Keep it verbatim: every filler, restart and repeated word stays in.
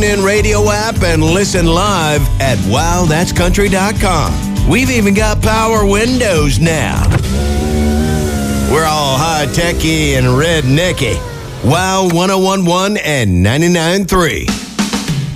TuneIn Radio app and listen live at wow that's country dot com. We've even got power windows now. We're all high-techy and rednecky. Wow, one oh one point one and ninety-nine point three.